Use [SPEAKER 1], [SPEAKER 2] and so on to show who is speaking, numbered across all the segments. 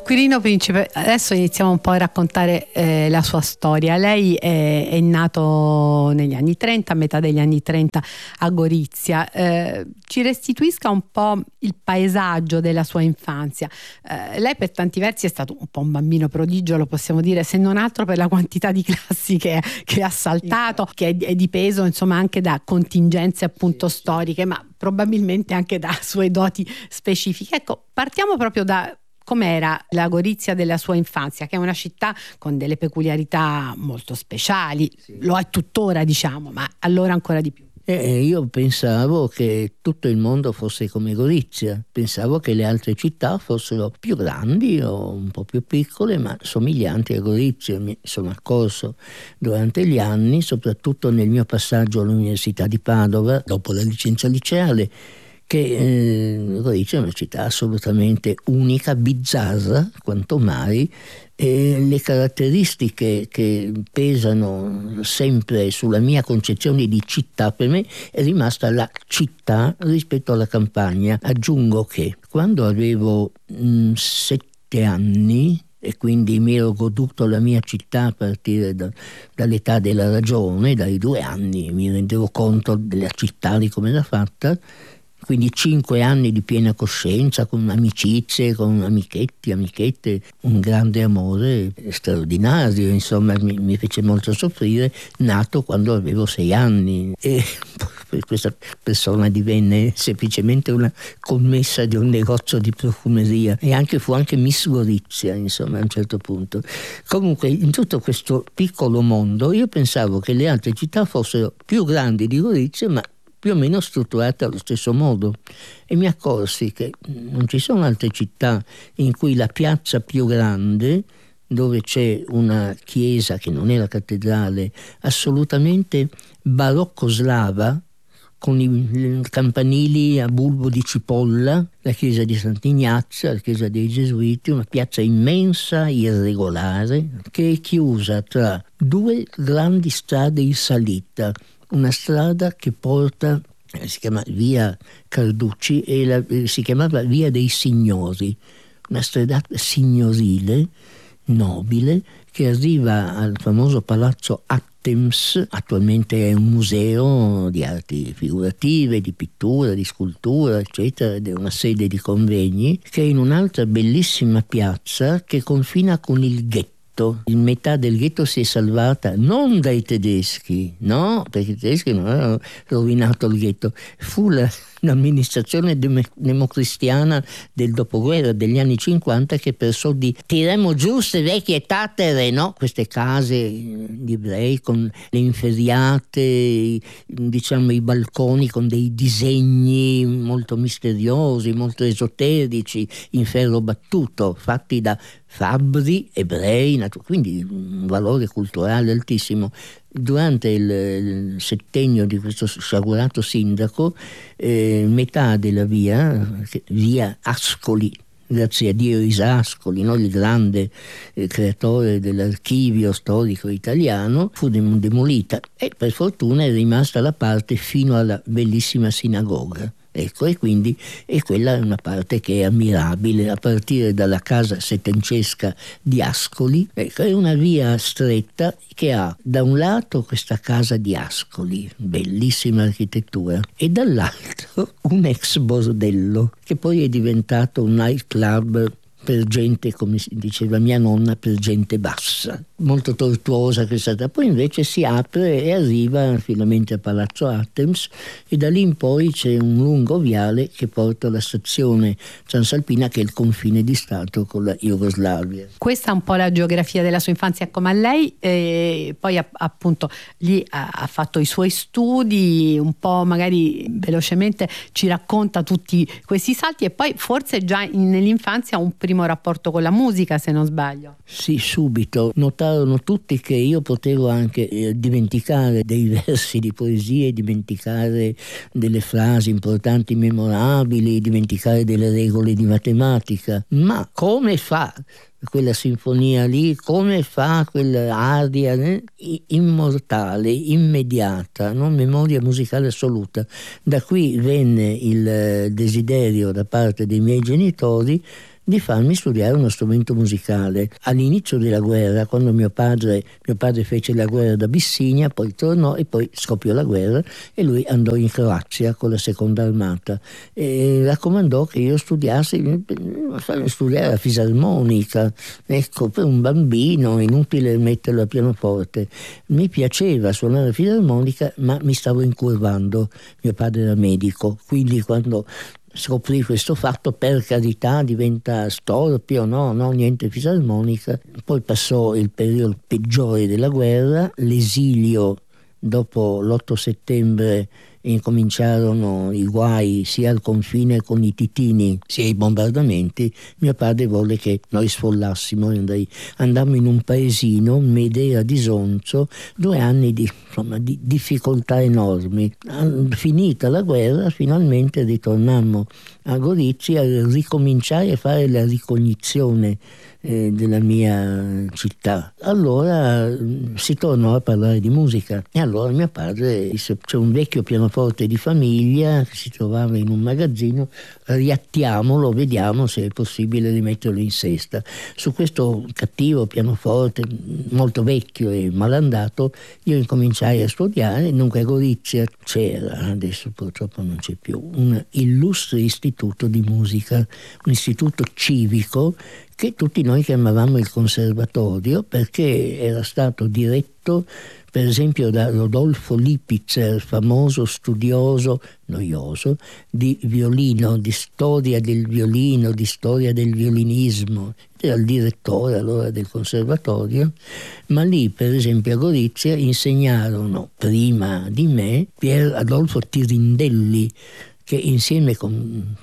[SPEAKER 1] Quirino Principe, adesso iniziamo un po' a raccontare la sua storia. Lei è nato negli anni 30, a metà degli anni 30 a Gorizia. Ci restituisca un po' il paesaggio della sua infanzia. Lei per tanti versi è stato un po' un bambino prodigio, lo possiamo dire, se non altro per la quantità di classi che ha saltato, che è dipeso insomma anche da contingenze appunto storiche, ma probabilmente anche da sue doti specifiche. Ecco, partiamo proprio da com'era la Gorizia della sua infanzia, che è una città con delle peculiarità molto speciali, lo è tuttora diciamo, ma allora ancora di più.
[SPEAKER 2] Io pensavo che tutto il mondo fosse come Gorizia, pensavo che le altre città fossero più grandi o un po' più piccole, ma somiglianti a Gorizia. Mi sono accorso durante gli anni, soprattutto nel mio passaggio all'Università di Padova, dopo la licenza liceale, che Gorizia è una città assolutamente unica, bizzarra, quanto mai, e le caratteristiche che pesano sempre sulla mia concezione di città, per me è rimasta la città rispetto alla campagna. Aggiungo che quando avevo 7 anni, e quindi mi ero goduto la mia città a partire dall'età della ragione, dai 2 anni mi rendevo conto della città, di come era fatta. Quindi 5 anni di piena coscienza, con amicizie, con amichetti, amichette, un grande amore straordinario, insomma mi fece molto soffrire, nato quando avevo 6 anni. E questa persona divenne semplicemente una commessa di un negozio di profumeria e fu anche Miss Gorizia, insomma, a un certo punto. Comunque, in tutto questo piccolo mondo, io pensavo che le altre città fossero più grandi di Gorizia, ma più o meno strutturate allo stesso modo, e mi accorsi che non ci sono altre città in cui la piazza più grande, dove c'è una chiesa che non è la cattedrale, assolutamente barocco slava, con i campanili a bulbo di cipolla, la chiesa di Sant'Ignazio, la chiesa dei Gesuiti, una piazza immensa, irregolare, che è chiusa tra 2 grandi strade in salita. Una strada che porta, si chiama via Carducci, e si chiamava via dei Signori, una strada signorile, nobile, che arriva al famoso palazzo Attems. Attualmente è un museo di arti figurative, di pittura, di scultura, eccetera, ed è una sede di convegni, che è in un'altra bellissima piazza che confina con il ghetto. In metà del ghetto si è salvata non dai tedeschi, no, perché i tedeschi non avevano rovinato il ghetto, fu l'amministrazione democristiana del dopoguerra, degli anni 50, che pensò di tiremo giù queste vecchie tattere, no? Queste case di ebrei con le inferriate, diciamo i balconi con dei disegni molto misteriosi, molto esoterici, in ferro battuto, fatti da fabbri ebrei, quindi un valore culturale altissimo. Durante il settennio di questo sciagurato sindaco, metà della via Ascoli, grazie a Dio Ascoli, no? Il grande creatore dell'archivio storico italiano, fu demolita, e per fortuna è rimasta la parte fino alla bellissima sinagoga. Ecco, e quindi quella è una parte che è ammirabile, a partire dalla casa settecentesca di Ascoli. Ecco, è una via stretta che ha da un lato questa casa di Ascoli, bellissima architettura, e dall'altro un ex bordello che poi è diventato un nightclub per gente, come diceva mia nonna, per gente bassa, molto tortuosa che è stata. Poi invece si apre e arriva finalmente a Palazzo Attems, e da lì in poi c'è un lungo viale che porta alla stazione Transalpina, che è il confine di Stato con la Jugoslavia.
[SPEAKER 1] Questa è un po' la geografia della sua infanzia, come a lei, poi appunto lì ha fatto i suoi studi, un po' magari velocemente ci racconta tutti questi salti, e poi forse già nell'infanzia un primo rapporto con la musica, se non sbaglio.
[SPEAKER 2] Sì, subito. Notarono tutti che io potevo anche dimenticare dei versi di poesie, dimenticare delle frasi importanti, memorabili, dimenticare delle regole di matematica. Ma come fa quella sinfonia lì, come fa quell'aria immortale, immediata, non memoria musicale assoluta? Da qui venne il desiderio da parte dei miei genitori di farmi studiare uno strumento musicale. All'inizio della guerra, quando mio padre fece la guerra d'Abissinia, poi tornò e poi scoppiò la guerra e lui andò in Croazia con la seconda armata e raccomandò che io studiassi la fisarmonica. Ecco, per un bambino inutile metterlo al pianoforte. Mi piaceva suonare la fisarmonica, ma mi stavo incurvando. Mio padre era medico, quindi quando scoprì questo fatto, per carità, diventa storpio, no, niente fisarmonica. Poi passò il periodo peggiore della guerra, l'esilio. Dopo l'8 settembre incominciarono i guai sia al confine con i titini sia i bombardamenti. Mio padre volle che noi sfollassimo, andammo in un paesino, Medea di Sonzo, 2 anni di difficoltà enormi. Finita la guerra finalmente ritornammo a Gorizia a ricominciare a fare la ricognizione della mia città. Allora si tornò a parlare di musica e allora mio padre disse: c'è un vecchio pianoforte di famiglia che si trovava in un magazzino, riattiamolo, vediamo se è possibile rimetterlo in sesta. Su questo cattivo pianoforte molto vecchio e malandato io incominciai a studiare. Dunque a Gorizia c'era, adesso purtroppo non c'è più, un illustre istituto di musica, un istituto civico che tutti noi chiamavamo il conservatorio, perché era stato diretto per esempio da Rodolfo Lipitzer, famoso studioso noioso di violino, di storia del violino, di storia del violinismo. Era il direttore allora del conservatorio, ma lì per esempio a Gorizia insegnarono prima di me Pier Adolfo Tirindelli, che insieme con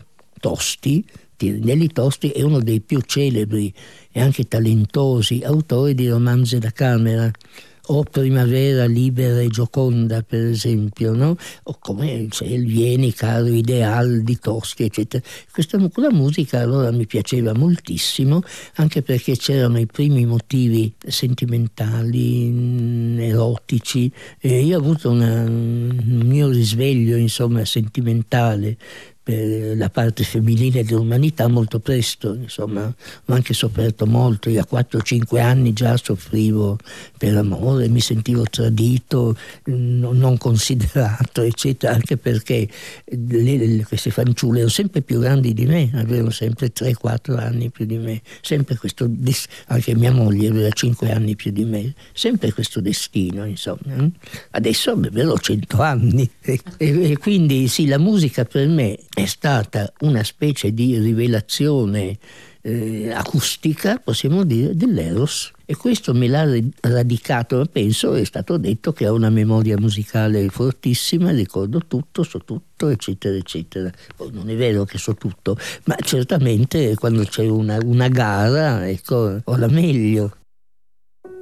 [SPEAKER 2] Tirindelli Tosti è uno dei più celebri e anche talentosi autori di romanzi da camera, o Primavera libera e gioconda per esempio, no? O come c'è il Vieni caro ideal di Tosti, eccetera. Quella musica allora mi piaceva moltissimo, anche perché c'erano i primi motivi sentimentali, erotici, e io ho avuto un mio risveglio insomma sentimentale per la parte femminile dell'umanità molto presto, insomma ho anche sofferto molto. Io a 4-5 anni già soffrivo per amore, mi sentivo tradito, non considerato, eccetera, anche perché queste fanciulle erano sempre più grandi di me, avevano sempre 3-4 anni più di me, sempre questo, anche mia moglie aveva 5 anni più di me, sempre questo destino, insomma. Adesso avevo 100 anni e quindi sì, la musica per me è stata una specie di rivelazione acustica, possiamo dire, dell'Eros, e questo me l'ha radicato. Penso, è stato detto che ho una memoria musicale fortissima, ricordo tutto, so tutto, eccetera eccetera. Poi non è vero che so tutto, ma certamente quando c'è una gara, ecco, ho la meglio.